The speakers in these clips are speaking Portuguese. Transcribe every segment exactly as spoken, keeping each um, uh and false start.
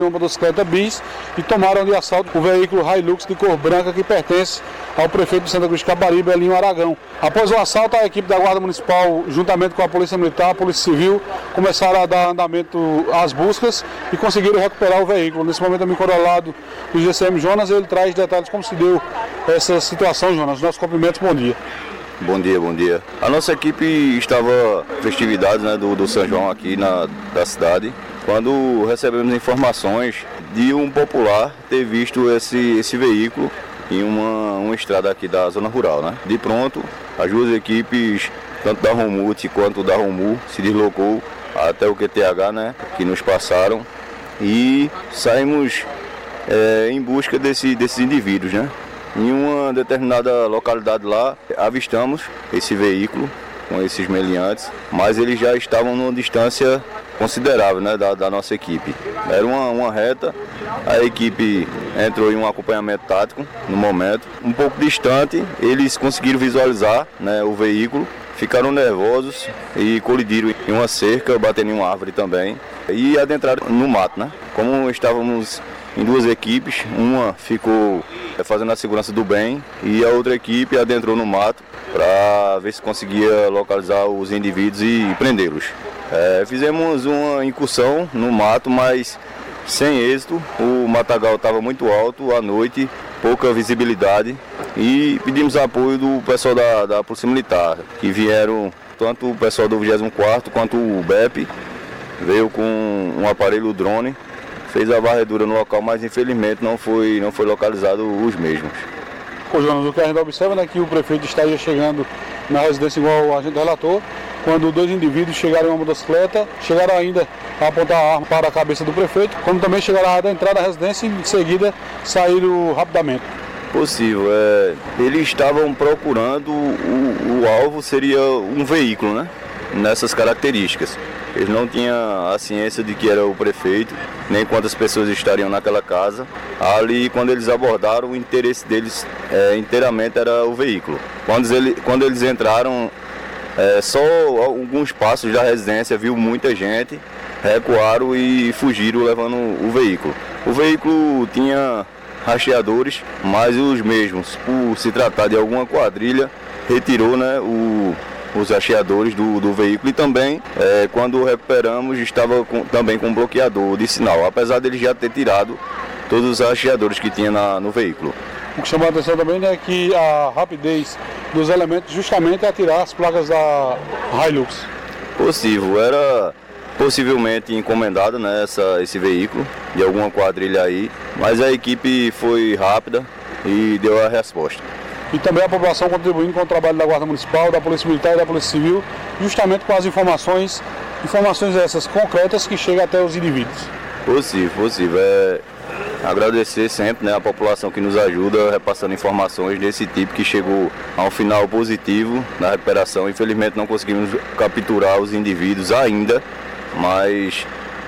uma motocicleta bis e tomaram de assalto o veículo Hilux de cor branca que pertence ao prefeito de Santa Cruz de Caparibe, Elinho Aragão. Após o assalto, a equipe da Guarda Municipal, juntamente com a Polícia Militar, a Polícia Civil, começaram a dar andamento às buscas e conseguiram recuperar o veículo. Nesse momento, eu me encontro ao lado do G C M Jonas, ele traz detalhes como se deu essa situação, Jonas. Nossos cumprimentos, bom dia. Bom dia, bom dia. A nossa equipe estava em festividades, né, do, do São João aqui na da cidade, quando recebemos informações de um popular ter visto esse, esse veículo em uma, uma estrada aqui da zona rural, né? De pronto, as duas equipes, tanto da Romute quanto da Romu, se deslocou até o Q T H, né, que nos passaram, e saímos é, em busca desse, desses indivíduos, né? Em uma determinada localidade lá, avistamos esse veículo com esses meliantes, mas eles já estavam numa distância considerável, né, da, da nossa equipe. Era uma, uma reta, a equipe entrou em um acompanhamento tático no momento. Um pouco distante, eles conseguiram visualizar, né, o veículo, ficaram nervosos e colidiram em uma cerca, batendo em uma árvore também e adentraram no mato, né? Como estávamos em duas equipes, uma ficou fazendo a segurança do bem e a outra equipe adentrou no mato para ver se conseguia localizar os indivíduos e prendê-los. É, fizemos uma incursão no mato, mas sem êxito. O matagal estava muito alto à noite, pouca visibilidade, e pedimos apoio do pessoal da, da Polícia Militar, que vieram, tanto o pessoal do vigésimo quarto quanto o B E P, veio com um aparelho drone, fez a varredura no local, mas infelizmente não foi, não foi localizado os mesmos. Ô Jonas, o que a gente observa é que o prefeito estaria chegando na residência igual a gente relatou, quando dois indivíduos chegaram em uma motocicleta, chegaram ainda a apontar a arma para a cabeça do prefeito, como também chegaram a entrar na residência e em seguida saíram rapidamente. Possível, é, eles estavam procurando, o, o alvo seria um veículo, né, nessas características. Eles não tinham a ciência de que era o prefeito, nem quantas pessoas estariam naquela casa. Ali, quando eles abordaram, o interesse deles é, inteiramente era o veículo. Quando, ele, quando eles entraram, é, só alguns passos da residência, viu muita gente, recuaram e fugiram levando o veículo. O veículo tinha rastreadores, mas os mesmos, por se tratar de alguma quadrilha, retirou, né, o... os rastreadores do, do veículo e também, é, quando recuperamos, estava com, também com bloqueador de sinal, apesar dele já ter tirado todos os rastreadores que tinha na, no veículo. O que chamou a atenção também é que a rapidez dos elementos justamente é tirar as placas da Hilux. Possível, era possivelmente encomendado, né, essa, esse veículo de alguma quadrilha aí, mas a equipe foi rápida e deu a resposta. E também a população contribuindo com o trabalho da Guarda Municipal, da Polícia Militar e da Polícia Civil, justamente com as informações, informações essas concretas que chegam até os indivíduos. Possível, possível. É agradecer sempre, né, a população que nos ajuda repassando informações desse tipo, que chegou a um final positivo na recuperação. Infelizmente não conseguimos capturar os indivíduos ainda, mas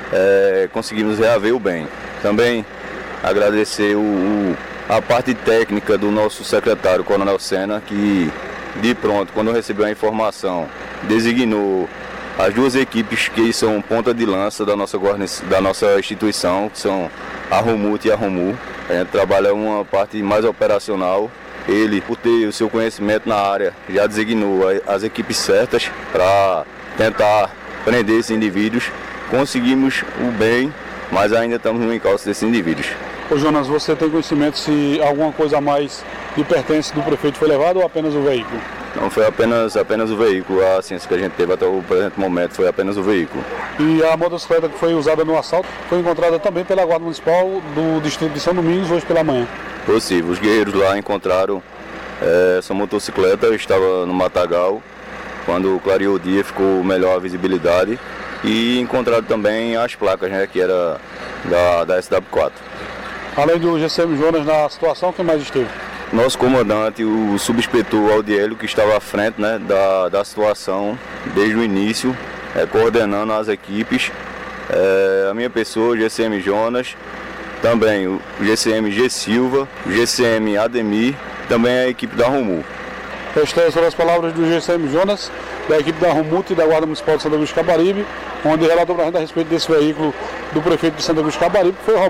é, conseguimos reaver o bem. Também agradecer o, o a parte técnica do nosso secretário, Coronel Sena, que de pronto, quando recebeu a informação, designou as duas equipes que são ponta de lança da nossa, da nossa instituição, que são a Romute e a Romu. A gente trabalha uma parte mais operacional. Ele, por ter o seu conhecimento na área, já designou as equipes certas para tentar prender esses indivíduos. Conseguimos o bem, mas ainda estamos no encalço desses indivíduos. Ô Jonas, você tem conhecimento se alguma coisa a mais de pertence do prefeito foi levado ou apenas o veículo? Não, foi apenas, apenas o veículo. A ciência que a gente teve até o presente momento foi apenas o veículo. E a motocicleta que foi usada no assalto foi encontrada também pela Guarda Municipal do Distrito de São Domingos hoje pela manhã? Possível. Os guerreiros lá encontraram é, essa motocicleta, estava no matagal. Quando clareou o dia ficou melhor a visibilidade. E encontraram também as placas, né, que era da, da S W quatro. Além do G C M Jonas na situação, quem mais esteve? Nosso comandante, o subinspetor Aldielio, que estava à frente, né, da, da situação desde o início, é, coordenando as equipes. É, a minha pessoa, o G C M Jonas, também o G C M G Silva, o G C M Ademir, também a equipe da Romu. Estas foram as palavras do G C M Jonas, da equipe da Romute e da Guarda Municipal de Santa Cruz de Caparibe, onde relatou para a gente a respeito desse veículo do prefeito de Santa Cruz de Caparibe, que foi roubado.